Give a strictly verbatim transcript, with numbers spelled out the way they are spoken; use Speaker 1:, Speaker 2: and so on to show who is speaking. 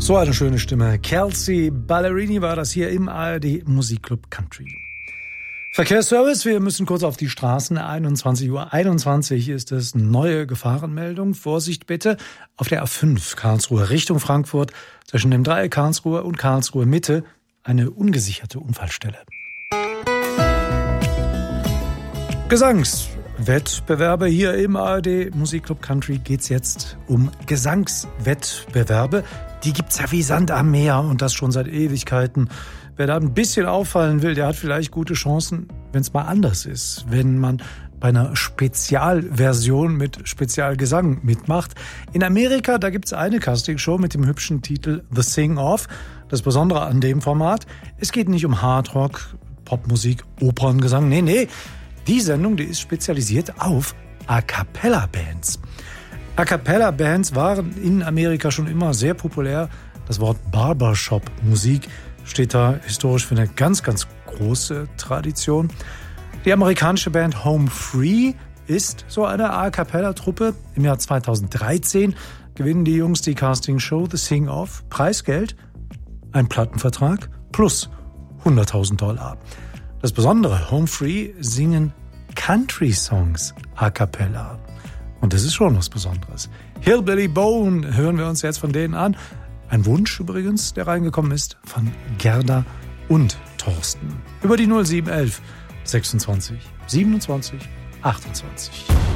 Speaker 1: So eine schöne Stimme. Kelsea Ballerini war das hier im A R D Musikclub Country. Verkehrsservice, wir müssen kurz auf die Straßen. einundzwanzig Uhr einundzwanzig ist es. Neue Gefahrenmeldung. Vorsicht bitte. Auf der A fünf Karlsruhe Richtung Frankfurt zwischen dem Dreieck Karlsruhe und Karlsruhe Mitte eine ungesicherte Unfallstelle. Gesangswettbewerbe hier im A R D Musikclub Country geht's jetzt um Gesangswettbewerbe. Die gibt's ja wie Sand am Meer und das schon seit Ewigkeiten. Wer da ein bisschen auffallen will, der hat vielleicht gute Chancen, wenn es mal anders ist. Wenn man bei einer Spezialversion mit Spezialgesang mitmacht. In Amerika, da gibt's eine Castingshow mit dem hübschen Titel The Sing-Off. Das Besondere an dem Format, es geht nicht um Hardrock, Popmusik, Operngesang. Nee, nee. Die Sendung, die ist spezialisiert auf A-Cappella-Bands. A-Cappella-Bands waren in Amerika schon immer sehr populär. Das Wort Barbershop-Musik steht da historisch für eine ganz, ganz große Tradition. Die amerikanische Band Home Free ist so eine A-Cappella-Truppe. Im Jahr zweitausenddreizehn gewinnen die Jungs die Castingshow The Sing-Off. Preisgeld, ein Plattenvertrag plus hunderttausend Dollar. Das Besondere, Home Free singen Country-Songs A-Cappella. Und das ist schon was Besonderes. Hillbilly Bone hören wir uns jetzt von denen an. Ein Wunsch übrigens, der reingekommen ist, von Gerda und Thorsten. Über die null sieben eins eins sechsundzwanzig siebenundzwanzig achtundzwanzig.